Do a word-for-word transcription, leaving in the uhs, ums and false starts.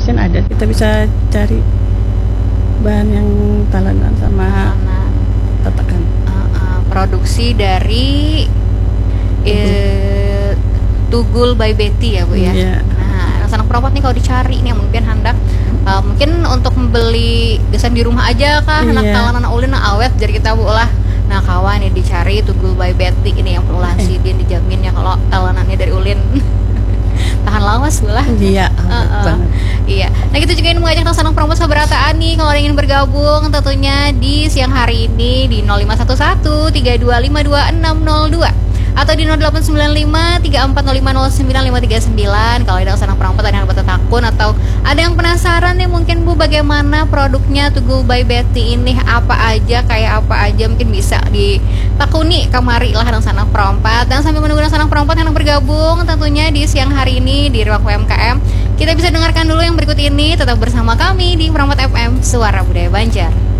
mesin ada, kita bisa cari bahan yang talenan sama Talenan. tatakan. Uh, uh, produksi dari eh, Tugul by Betty ya Bu ya. Iya. Nah, anak perempat nih kalau dicari nih yang mungkin hendak uh, mungkin untuk membeli desain di rumah aja kah, Iya. anak talenan ulin awet jadi kita Bu lah. Nah kawan nih dicari Tugul by Betty ini yang perlu sidin dijamin ya kalau talenannya dari ulin tahan lawas Bu lah. Iya, Uh, uh. banget. Iya. Nah kita juga ingin mengajak anak perempat sabarataan nih kalau ingin bergabung tentunya di siang hari ini di nol lima satu satu tiga dua lima dua enam nol dua atau di nol delapan sembilan lima tiga empat nol lima nol sembilan lima tiga sembilan kalau ada anak perempat ada yang dapat akun atau ada yang penasaran nih mungkin Bu bagaimana produknya Tugul by Betty ini apa aja kayak apa aja mungkin bisa ditakuni kemari lah anak perempat dan sambil menunggu anak perempat yang bergabung tentunya di siang hari ini di ruang U M K M kita bisa dengarkan dulu yang berikut ini tetap bersama kami di Perempat F M Suara Budaya Banjar.